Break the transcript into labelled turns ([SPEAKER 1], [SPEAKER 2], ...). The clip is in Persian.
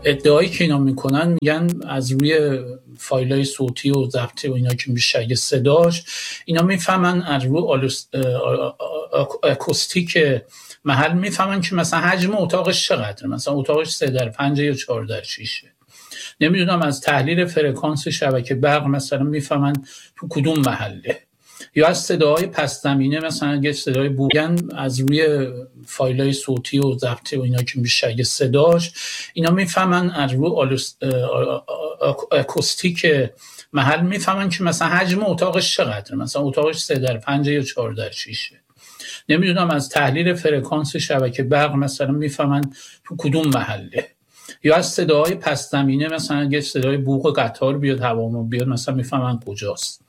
[SPEAKER 1] ادعایی که اینا میکنن، میگن از روی فایل‌های صوتی و ضبطی و اینا که میشه صداش، اینا میفهمن از روی اکوستیک محل میفهمن که مثلا حجم اتاقش چقدره، مثلا اتاقش 3x5 یا 4x6. نمیدونم از تحلیل فرکانس شبکه برق مثلا میفهمن تو کدوم محله، یا از صداهای پس زمینه، مثلا اگه صدای بوگن از روی فایل‌های صوتی و ضبطی و اینا که میشه صداش، اینا میفهمن از روی اکوستیک محل میفهمن که مثلا حجم اتاقش چقدره، مثلا اتاقش 3x5 یا 4x6. نمیدونم از تحلیل فرکانس شبکه برق مثلا میفهمن تو کدوم محله، یا از صداهای پس زمینه، مثلا اگه صدای بوق قطار بیاد، هواپیما بیاد، مثلا میفهمن کجاست.